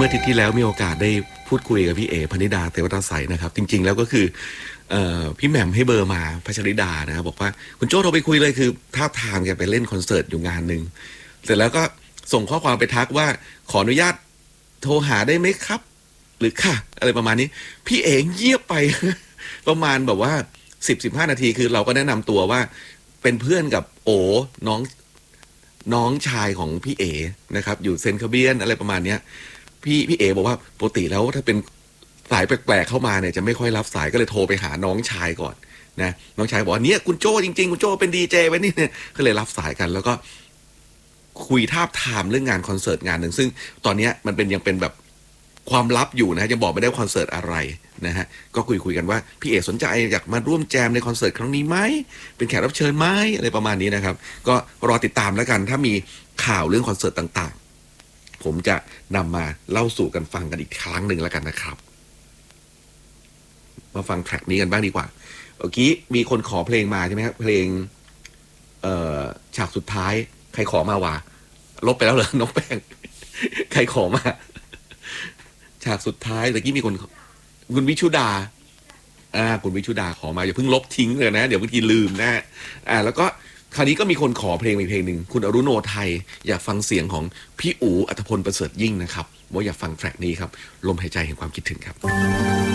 มื่ออาทิตย์ที่แล้วมีโอกาสได้พูดคุยกับพี่เอ๋พนิดาเตวตาใสนะครับจริงๆแล้วก็คือพี่แหม่มให้เบอร์มาพัชริดานะครับบอกว่าคุณโจ้โทรไปคุยเลยคือท่าทางแกไปเล่นคอนเสิร์ตอยู่งานหนึ่งเสร็จแล้วก็ส่งข้อความไปทักว่าขออนุญาตโทรหาได้ไหมครับ หรือค่ะอะไรประมาณนี้พี่เอ๋เงียบไป ประมาณแบบว่า10-15 นาทีคือเราก็แนะนำตัวว่าเป็นเพื่อนกับโอน้องชายของพี่เอ๋นะครับอยู่เซนคาเบียนอะไรประมาณเนี้ยพี่เอ๋บอกว่าปกติแล้วถ้าเป็นสายแปลกๆเข้ามาเนี่ยจะไม่ค่อยรับสายก็เลยโทรไปหาน้องชายก่อนนะน้องชายบอกว่าเนี่ยคุณโจ้จริงๆคุณโจ้เป็นดีเจไว้นี่เนี่ยก็เลยรับสายกันแล้วก็คุยทาบทามเรื่องงานคอนเสิร์ตงานหนึ่งซึ่งตอนนี้มันเป็นยังเป็นแบบความลับอยู่นะยังบอกไม่ได้คอนเสิร์ตอะไรนะฮะก็คุยกันว่าพี่เอ๋สนใจอยากมาร่วมแจมในคอนเสิร์ตครั้งนี้ไหมเป็นแขกรับเชิญไหมอะไรประมาณนี้นะครับก็รอติดตามแล้วกันถ้ามีข่าวเรื่องคอนเสิร์ตต่างๆผมจะนำมาเล่าสู่กันฟังกันอีกครั้งหนึ่งแล้วกันนะครับมาฟังแทร็กนี้กันบ้างดีกว่าเมื่อกี้มีคนขอเพลงมาใช่ไหมครับเพลงฉากสุดท้ายใครขอมาวะลบไปแล้วเหรอน้องแป้งใครขอมาฉากสุดท้ายเมื่อกี้มีคนคุณวิชุดาคุณวิชุดาขอมาอย่าเพิ่งลบทิ้งเลยนะเดี๋ยวบางทีลืมนะแล้วก็คราวนี้ก็มีคนขอเพลงอีกเพลงหนึ่งคุณอรุโนไทยอยากฟังเสียงของพี่อู๋อัธพลประเสริฐยิ่งนะครับว่าอยากฟังแทร็กนี้ครับลมหายใจแห่งความคิดถึงครับ